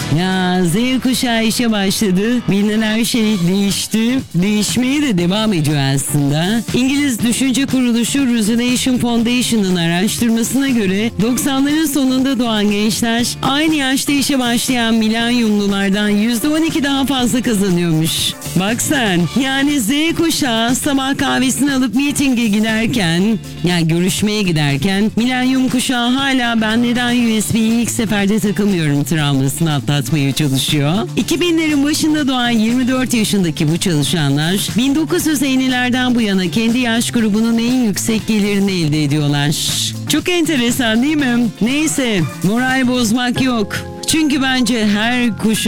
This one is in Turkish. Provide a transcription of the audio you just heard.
Ya Z kuşağı işe başladı. Bilinen her şey değişti. Değişmeye de devam ediyor aslında. İngiliz düşünce kuruluşu Resonation Foundation'ın araştırmasına göre 90'ların sonunda doğan gençler aynı yaşta işe başlayan milenyumlulardan %12 daha fazla kazanıyormuş. Bak sen, yani Z kuşağı sabah kahvesini alıp mitinge giderken, yani görüşmeye giderken, milenyum kuşağı hala ben neden USB'yi ilk seferde takamıyorum travmasını atlatmaya çalışıyor. 2000'lerin başında doğan 24 yaşındaki bu çalışanlar 1950'lerden bu yana kendi yaş grubunun en yüksek gelirini elde ediyorlar. Çok enteresan değil mi? Neyse, moral bozmak yok. Çünkü bence her kuşun